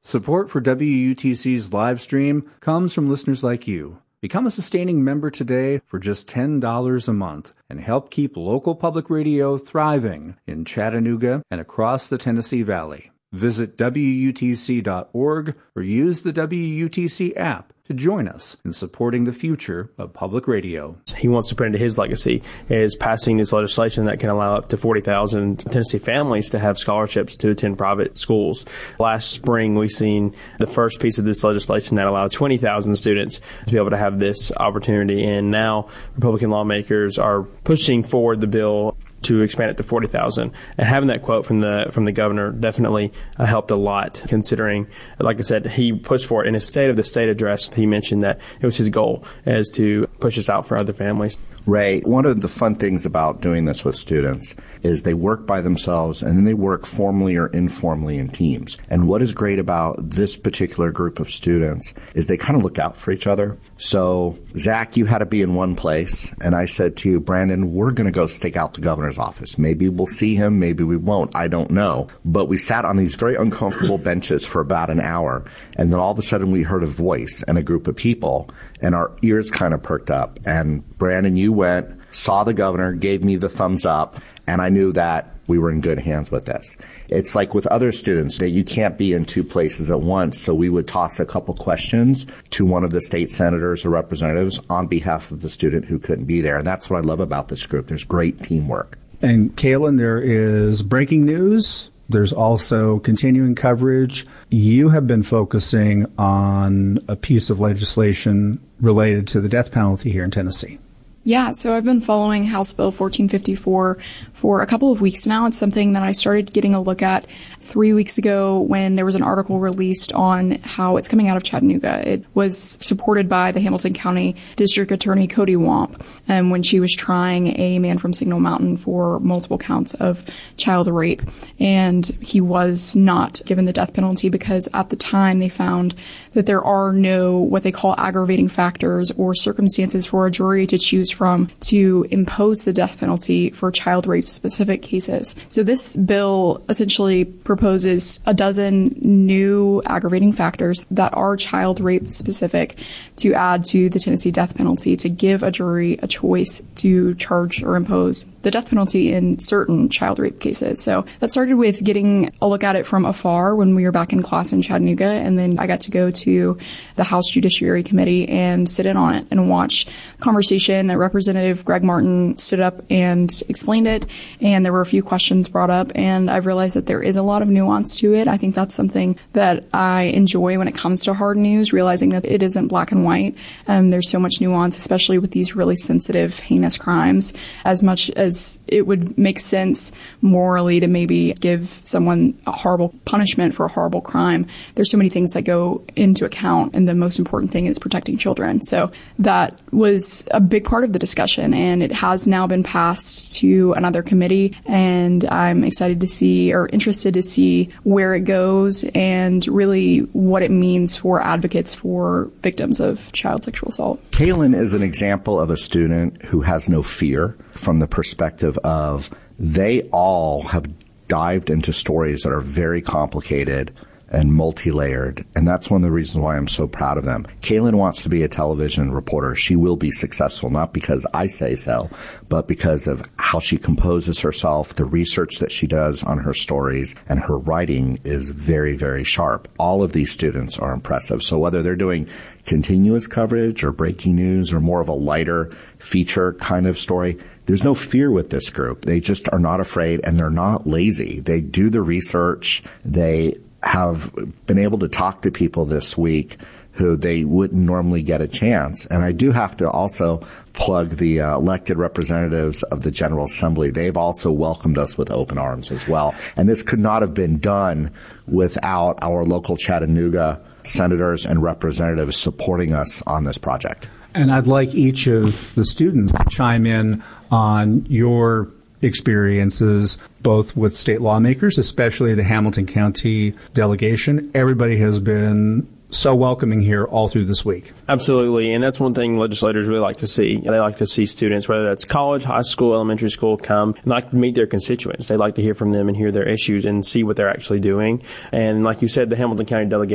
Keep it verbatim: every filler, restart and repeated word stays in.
Support for W U T C's live stream comes from listeners like you. Become a sustaining member today for just ten dollars a month and help keep local public radio thriving in Chattanooga and across the Tennessee Valley. Visit W U T C dot org or use the W U T C app to join us in supporting the future of public radio. He wants to put into his legacy is passing this legislation that can allow up to forty thousand Tennessee families to have scholarships to attend private schools. Last spring, we've seen the first piece of this legislation that allowed twenty thousand students to be able to have this opportunity. And now Republican lawmakers are pushing forward the bill to expand it to forty thousand. And having that quote from the from the governor definitely uh, helped a lot, considering, like I said, he pushed for it in his State of the State address. He mentioned that it was his goal as to push this out for other families. Ray, one of the fun things about doing this with students is they work by themselves and then they work formally or informally in teams. And what is great about this particular group of students is they kind of look out for each other. So, Zach, you had to be in one place, and I said to you, Brandon, we're going to go stake out the governor's office. Maybe we'll see him, maybe we won't, I don't know. But we sat on these very uncomfortable benches for about an hour, and then all of a sudden we heard a voice and a group of people, and our ears kind of perked up. And Brandon, you went, saw the governor, gave me the thumbs up, and I knew that we were in good hands with this. It's like with other students that you can't be in two places at once, so we would toss a couple questions to one of the state senators or representatives on behalf of the student who couldn't be there. And that's what I love about this group. There's great teamwork. And Kaylin, there is breaking news. There's also continuing coverage. You have been focusing on a piece of legislation related to the death penalty here in Tennessee. Yeah, so I've been following House Bill fourteen fifty-four for a couple of weeks now. It's something that I started getting a look at three weeks ago when there was an article released on how it's coming out of Chattanooga. It was supported by the Hamilton County District Attorney Cody Wamp um, when she was trying a man from Signal Mountain for multiple counts of child rape. And he was not given the death penalty because at the time they found that there are no what they call aggravating factors or circumstances for a jury to choose from to impose the death penalty for child rape specific cases. So this bill essentially proposes a dozen new aggravating factors that are child rape specific to add to the Tennessee death penalty to give a jury a choice to charge or impose the death penalty in certain child rape cases. So that started with getting a look at it from afar when we were back in class in Chattanooga, and then I got to go to the House Judiciary Committee and sit in on it and watch a conversation that Representative Greg Martin stood up and explained it, and there were a few questions brought up, and I've realized that there is a lot of nuance to it. I think that's something that I enjoy when it comes to hard news, realizing that it isn't black and white. Um, there's so much nuance, especially with these really sensitive, heinous crimes. As much as it would make sense morally to maybe give someone a horrible punishment for a horrible crime, there's so many things that go into account, and the most important thing is protecting children. So that was a big part of the discussion, and it has now been passed to another committee, and I'm excited to see or interested to see where it goes and really what it means for advocates for victims of child sexual assault. Kaylin is an example of a student who has no fear from the perspective of they all have dived into stories that are very complicated and multi-layered, and that's one of the reasons why I'm so proud of them. Kaylin wants to be a television reporter. She will be successful, not because I say so, but because of how she composes herself, the research that she does on her stories, and her writing is very, very sharp. All of these students are impressive. So whether they're doing continuous coverage or breaking news or more of a lighter feature kind of story, there's no fear with this group. They just are not afraid, and they're not lazy. They do the research. They have been able to talk to people this week who they wouldn't normally get a chance. And I do have to also plug the uh, elected representatives of the General Assembly. They've also welcomed us with open arms as well. And this could not have been done without our local Chattanooga senators and representatives supporting us on this project. And I'd like each of the students to chime in on your experiences, both with state lawmakers, especially the Hamilton County delegation. Everybody has been so welcoming here all through this week. Absolutely, and that's one thing legislators really like to see. They like to see students, whether that's college, high school, elementary school, come and like to meet their constituents. They like to hear from them and hear their issues and see what they're actually doing. And like you said, the Hamilton County delegation